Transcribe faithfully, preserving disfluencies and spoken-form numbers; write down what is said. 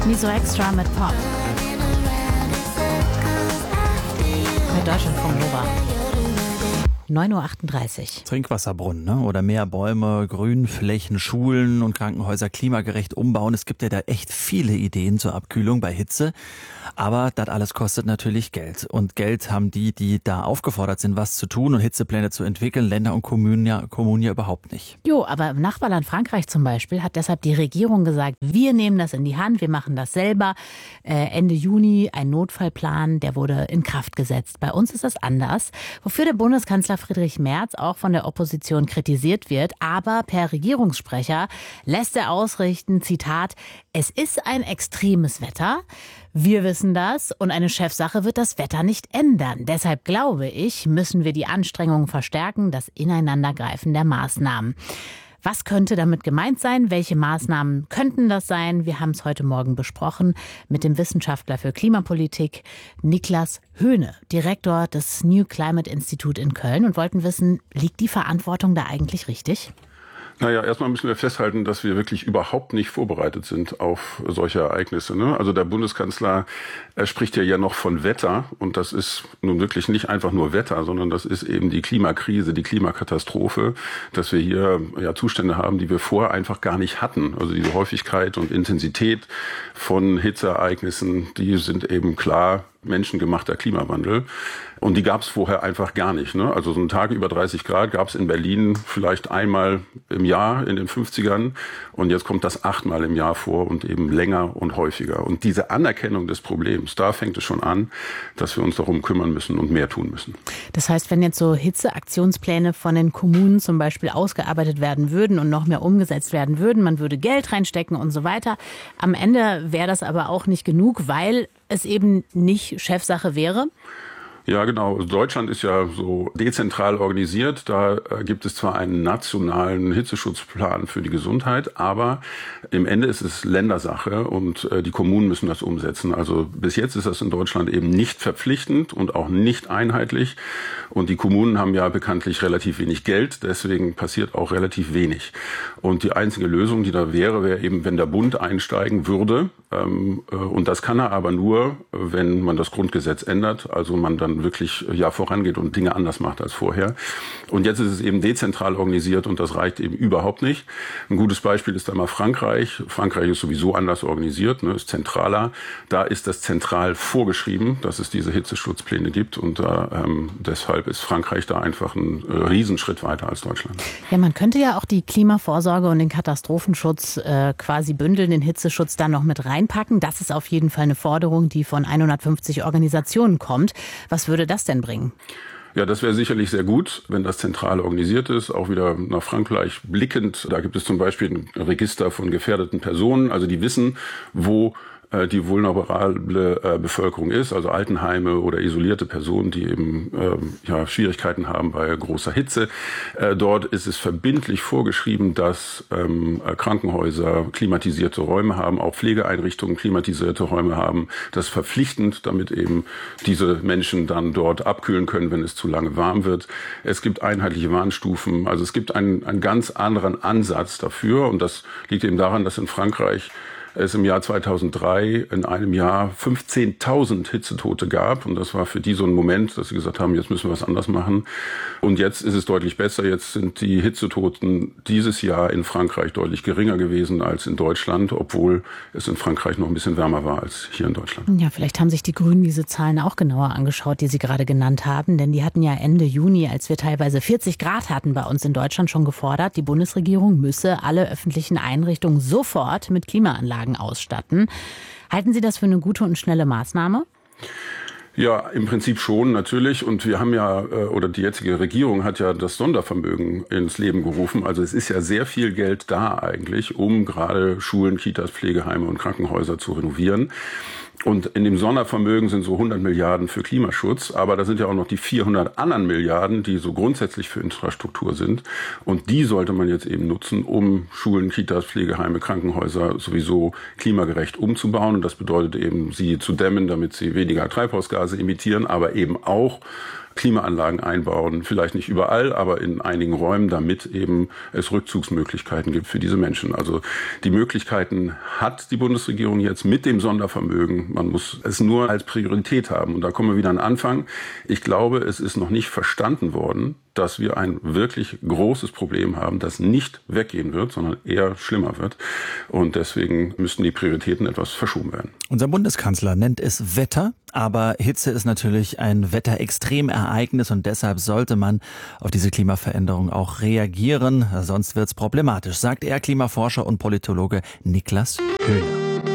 Miso Extra mit Pop. Bei Deutschlandfunk Nova. neun Uhr achtunddreißig. Trinkwasserbrunnen, ne? Oder mehr Bäume, Grünflächen, Schulen und Krankenhäuser klimagerecht umbauen. Es gibt ja da echt viele Ideen zur Abkühlung bei Hitze. Aber das alles kostet natürlich Geld. Und Geld haben die, die da aufgefordert sind, was zu tun und Hitzepläne zu entwickeln, Länder und Kommunen ja, Kommunen ja überhaupt nicht. Jo, aber im Nachbarland Frankreich zum Beispiel hat deshalb die Regierung gesagt, wir nehmen das in die Hand, wir machen das selber. Äh, Ende Juni ein Notfallplan, der wurde in Kraft gesetzt. Bei uns ist das anders. Wofür der Bundeskanzler Friedrich Merz auch von der Opposition kritisiert wird. Aber per Regierungssprecher lässt er ausrichten, Zitat, es ist ein extremes Wetter. Wir wissen das und eine Chefsache wird das Wetter nicht ändern. Deshalb glaube ich, müssen wir die Anstrengungen verstärken, das Ineinandergreifen der Maßnahmen. Was könnte damit gemeint sein? Welche Maßnahmen könnten das sein? Wir haben es heute Morgen besprochen mit dem Wissenschaftler für Klimapolitik Niklas Höhne, Direktor des New Climate Institute in Köln, und wollten wissen, liegt die Verantwortung da eigentlich richtig? Naja, erstmal müssen wir festhalten, dass wir wirklich überhaupt nicht vorbereitet sind auf solche Ereignisse, ne? Also der Bundeskanzler er spricht ja ja noch von Wetter, und das ist nun wirklich nicht einfach nur Wetter, sondern das ist eben die Klimakrise, die Klimakatastrophe, dass wir hier ja Zustände haben, die wir vorher einfach gar nicht hatten. Also diese Häufigkeit und Intensität von Hitzeereignissen, die sind eben klar menschengemachter Klimawandel. Und die gab es vorher einfach gar nicht, ne? Also so ein Tag über dreißig Grad gab es in Berlin vielleicht einmal im Jahr in den fünfzigern. Und jetzt kommt das achtmal im Jahr vor und eben länger und häufiger. Und diese Anerkennung des Problems, da fängt es schon an, dass wir uns darum kümmern müssen und mehr tun müssen. Das heißt, wenn jetzt so Hitzeaktionspläne von den Kommunen zum Beispiel ausgearbeitet werden würden und noch mehr umgesetzt werden würden, man würde Geld reinstecken und so weiter. Am Ende wäre das aber auch nicht genug, weil es eben nicht Chefsache wäre? Ja, genau. Deutschland ist ja so dezentral organisiert. Da gibt es zwar einen nationalen Hitzeschutzplan für die Gesundheit, aber im Ende ist es Ländersache und die Kommunen müssen das umsetzen. Also bis jetzt ist das in Deutschland eben nicht verpflichtend und auch nicht einheitlich. Und die Kommunen haben ja bekanntlich relativ wenig Geld, deswegen passiert auch relativ wenig. Und die einzige Lösung, die da wäre, wäre eben, wenn der Bund einsteigen würde. Und das kann er aber nur, wenn man das Grundgesetz ändert, also man dann wirklich ja vorangeht und Dinge anders macht als vorher. Und jetzt ist es eben dezentral organisiert und das reicht eben überhaupt nicht. Ein gutes Beispiel ist da mal Frankreich. Frankreich ist sowieso anders organisiert, ne, ist zentraler. Da ist das zentral vorgeschrieben, dass es diese Hitzeschutzpläne gibt und da, ähm, deshalb ist Frankreich da einfach ein äh, Riesenschritt weiter als Deutschland. Ja, man könnte ja auch die Klimavorsorge und den Katastrophenschutz äh, quasi bündeln, den Hitzeschutz da noch mit reinpacken. Das ist auf jeden Fall eine Forderung, die von hundertfünfzig Organisationen kommt. Was würde das denn bringen? Ja, das wäre sicherlich sehr gut, wenn das zentral organisiert ist. Auch wieder nach Frankreich blickend. Da gibt es zum Beispiel ein Register von gefährdeten Personen. Also die wissen, wo die vulnerable Bevölkerung ist, also Altenheime oder isolierte Personen, die eben äh, ja, Schwierigkeiten haben bei großer Hitze. Äh, dort ist es verbindlich vorgeschrieben, dass ähm, Krankenhäuser klimatisierte Räume haben, auch Pflegeeinrichtungen klimatisierte Räume haben. Das ist verpflichtend, damit eben diese Menschen dann dort abkühlen können, wenn es zu lange warm wird. Es gibt einheitliche Warnstufen, also es gibt einen, einen ganz anderen Ansatz dafür, und das liegt eben daran, dass in Frankreich es im Jahr zweitausenddrei in einem Jahr fünfzehntausend Hitzetote gab. Und das war für die so ein Moment, dass sie gesagt haben, jetzt müssen wir was anders machen. Und jetzt ist es deutlich besser. Jetzt sind die Hitzetoten dieses Jahr in Frankreich deutlich geringer gewesen als in Deutschland, obwohl es in Frankreich noch ein bisschen wärmer war als hier in Deutschland. Ja, vielleicht haben sich die Grünen diese Zahlen auch genauer angeschaut, die Sie gerade genannt haben. Denn die hatten ja Ende Juni, als wir teilweise vierzig Grad hatten bei uns in Deutschland, schon gefordert, die Bundesregierung müsse alle öffentlichen Einrichtungen sofort mit Klimaanlagen ausstatten. Halten Sie das für eine gute und schnelle Maßnahme? Ja, im Prinzip schon, natürlich. Und wir haben ja, oder die jetzige Regierung hat ja das Sondervermögen ins Leben gerufen. Also es ist ja sehr viel Geld da eigentlich, um gerade Schulen, Kitas, Pflegeheime und Krankenhäuser zu renovieren. Und in dem Sondervermögen sind so hundert Milliarden für Klimaschutz, aber da sind ja auch noch die vierhundert anderen Milliarden, die so grundsätzlich für Infrastruktur sind. Und die sollte man jetzt eben nutzen, um Schulen, Kitas, Pflegeheime, Krankenhäuser sowieso klimagerecht umzubauen. Und das bedeutet eben, sie zu dämmen, damit sie weniger Treibhausgase emittieren, aber eben auch Klimaanlagen einbauen. Vielleicht nicht überall, aber in einigen Räumen, damit eben es Rückzugsmöglichkeiten gibt für diese Menschen. Also die Möglichkeiten hat die Bundesregierung jetzt mit dem Sondervermögen. Man muss es nur als Priorität haben. Und da kommen wir wieder an den Anfang. Ich glaube, es ist noch nicht verstanden worden, dass wir ein wirklich großes Problem haben, das nicht weggehen wird, sondern eher schlimmer wird. Und deswegen müssten die Prioritäten etwas verschoben werden. Unser Bundeskanzler nennt es Wetter, aber Hitze ist natürlich ein Wetterextremereignis und deshalb sollte man auf diese Klimaveränderung auch reagieren, sonst wird's problematisch, sagt er, Klimaforscher und Politologe Niklas Höhne.